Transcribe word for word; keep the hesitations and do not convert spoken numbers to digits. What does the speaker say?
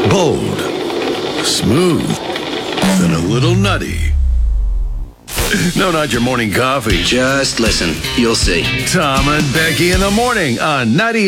Bold, smooth, and a little nutty. No, not your morning coffee. Just listen. You'll see. Tom and Becky in the morning on ninety.